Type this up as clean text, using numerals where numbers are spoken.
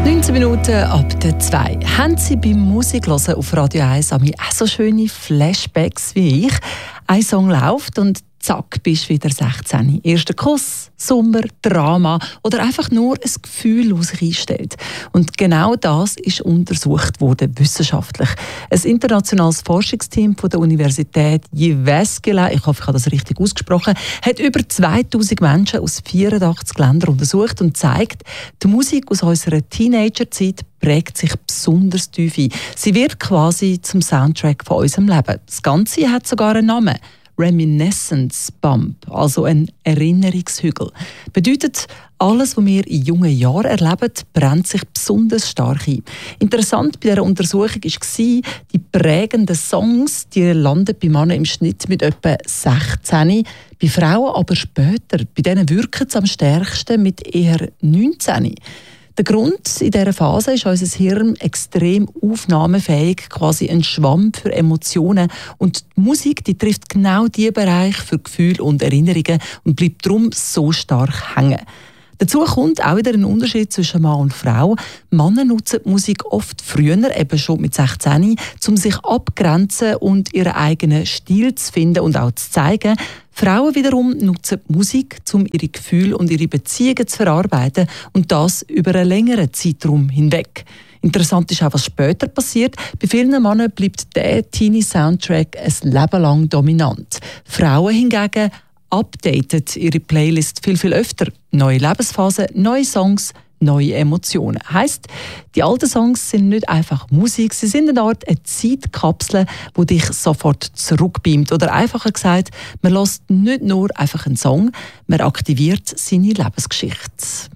19 Minuten ab der 2. Haben Sie beim Musikhören auf Radio 1 auch so schöne Flashbacks wie ich? Ein Song läuft und zack, bist du wieder 16. Erster Kuss, Sommer, Drama oder einfach nur ein Gefühl, das sich einstellt. Und genau das ist untersucht worden, wissenschaftlich. Ein internationales Forschungsteam von der Universität Jyväskylä, ich hoffe, ich habe das richtig ausgesprochen, hat über 2000 Menschen aus 84 Ländern untersucht und zeigt, die Musik aus unserer Teenagerzeit prägt sich besonders tief ein. Sie wird quasi zum Soundtrack von unserem Leben. Das Ganze hat sogar einen Namen. Reminiscence Bump, also ein Erinnerungshügel. Bedeutet, alles, was wir in jungen Jahren erleben, brennt sich besonders stark ein. Interessant bei dieser Untersuchung war, die prägenden Songs, die landen bei Männern im Schnitt mit etwa 16, bei Frauen aber später. Bei denen wirken es am stärksten mit eher 19. Der Grund in dieser Phase ist unser Hirn extrem aufnahmefähig, quasi ein Schwamm für Emotionen. Und die Musik, die trifft genau diesen Bereich für Gefühle und Erinnerungen und bleibt darum so stark hängen. Dazu kommt auch wieder ein Unterschied zwischen Mann und Frau. Männer nutzen die Musik oft früher, eben schon mit 16, um sich abgrenzen und ihren eigenen Stil zu finden und auch zu zeigen. Frauen wiederum nutzen die Musik, um ihre Gefühle und ihre Beziehungen zu verarbeiten und das über einen längeren Zeitraum hinweg. Interessant ist auch, was später passiert. Bei vielen Männern bleibt der Teenie-Soundtrack ein Leben lang dominant. Frauen hingegen updatet ihre Playlist viel öfter. Neue Lebensphasen, neue Songs, neue Emotionen. Heisst, die alten Songs sind nicht einfach Musik, sie sind eine Art Zeitkapsel, die dich sofort zurückbeamt. Oder einfacher gesagt, man hört nicht nur einfach einen Song, man aktiviert seine Lebensgeschichte.